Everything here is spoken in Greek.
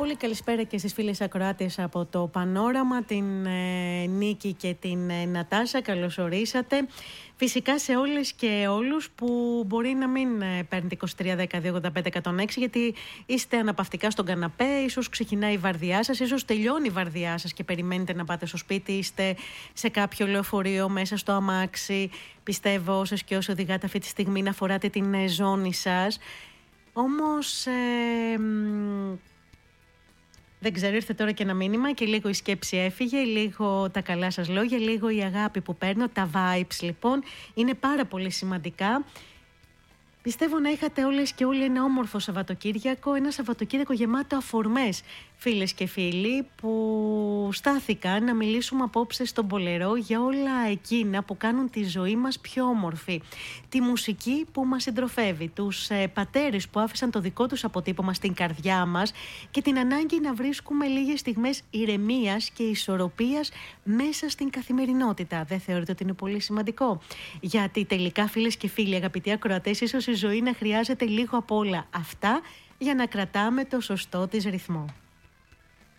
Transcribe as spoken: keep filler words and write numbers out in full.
πολύ καλησπέρα και στις φίλες ακροάτες από το Πανόραμα, την ε, Νίκη και την ε, Νατάσα. Καλώς ορίσατε. Φυσικά σε όλες και όλους που μπορεί να μην ε, παίρνετε είκοσι τρία δεκαετία ογδόντα πέντε εκατόν έξι, γιατί είστε αναπαυτικά στον καναπέ, ίσως ξεκινάει η βαρδιά σας, ίσως τελειώνει η βαρδιά σας και περιμένετε να πάτε στο σπίτι, είστε σε κάποιο λεωφορείο μέσα στο αμάξι. Πιστεύω όσες και όσοι οδηγάτε αυτή τη στιγμή να φοράτε την ε, ζώνη σας. Όμως ε, δεν ξέρω, ήρθε τώρα και ένα μήνυμα και λίγο η σκέψη έφυγε, λίγο τα καλά σας λόγια, λίγο η αγάπη που παίρνω, τα vibes λοιπόν είναι πάρα πολύ σημαντικά. Πιστεύω να είχατε όλες και όλοι ένα όμορφο Σαββατοκύριακο, ένα Σαββατοκύριακο γεμάτο αφορμές, φίλες και φίλοι, που στάθηκαν να μιλήσουμε απόψε στον Πολερό για όλα εκείνα που κάνουν τη ζωή μας πιο όμορφη. Τη μουσική που μας συντροφεύει, τους ε, πατέρες που άφησαν το δικό τους αποτύπωμα στην καρδιά μας και την ανάγκη να βρίσκουμε λίγες στιγμές ηρεμίας και ισορροπίας μέσα στην καθημερινότητα. Δεν θεωρείτε ότι είναι πολύ σημαντικό? Γιατί τελικά, φίλες και φίλοι, αγαπητοί ακροατές, ίσως η ζωή να χρειάζεται λίγο από όλα αυτά για να κρατάμε το σωστό της ρυθμό.